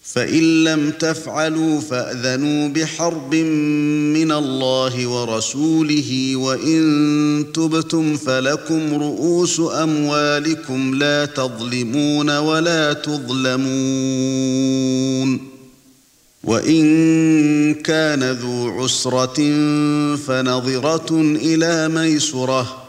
فإن لم تفعلوا فأذنوا بحرب من الله ورسوله وإن تبتم فلكم رؤوس أموالكم لا تظلمون ولا تظلمون وإن كان ذو عسرة فنظرة إلى ميسرة